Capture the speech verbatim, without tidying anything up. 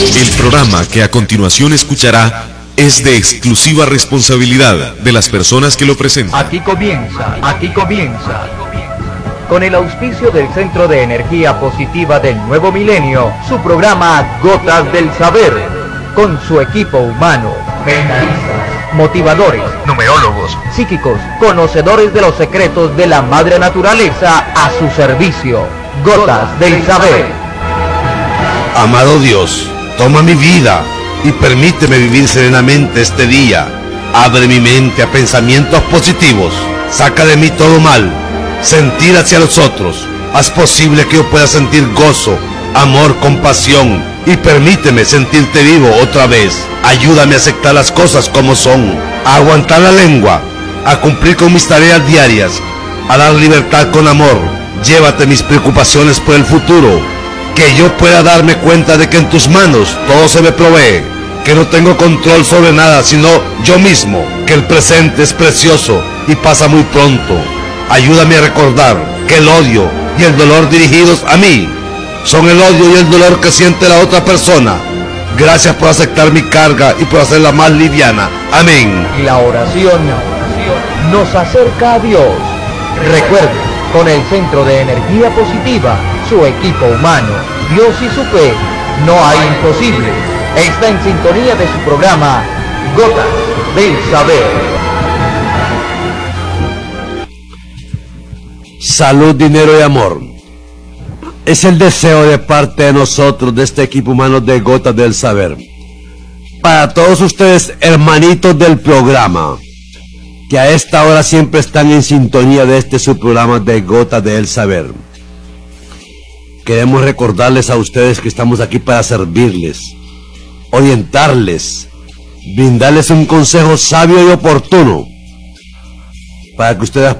El programa que a continuación escuchará es de exclusiva responsabilidad de las personas que lo presentan. Aquí comienza, aquí comienza, con el auspicio del Centro de Energía Positiva del Nuevo Milenio, su programa Gotas del Saber, con su equipo humano, mentalistas, motivadores, numerólogos, psíquicos, conocedores de los secretos de la madre naturaleza a su servicio. Gotas del Saber. Amado Dios, toma mi vida y permíteme vivir serenamente este día. Abre mi mente a pensamientos positivos. Saca de mí todo mal, sentir hacia los otros. Haz posible que yo pueda sentir gozo, amor, compasión, y permíteme sentirte vivo otra vez. Ayúdame a aceptar las cosas como son, a aguantar la lengua, a cumplir con mis tareas diarias, a dar libertad con amor. Llévate mis preocupaciones por el futuro, que yo pueda darme cuenta de que en tus manos todo se me provee, que no tengo control sobre nada sino yo mismo, que el presente es precioso y pasa muy pronto. Ayúdame a recordar que el odio y el dolor dirigidos a mí son el odio y el dolor que siente la otra persona. Gracias por aceptar mi carga y por hacerla más liviana. Amén. La oración nos acerca a Dios. Recuerde, con el Centro de Energía Positiva, su equipo humano, Dios y su fe, no hay imposible. Está en sintonía de su programa Gotas del Saber. Salud, dinero y amor es el deseo de parte de nosotros, de este equipo humano de Gotas del Saber, para todos ustedes, hermanitos del programa, que a esta hora siempre están en sintonía de este su programa de Gotas del Saber. Queremos recordarles a ustedes que estamos aquí para servirles, orientarles, brindarles un consejo sabio y oportuno, para que ustedes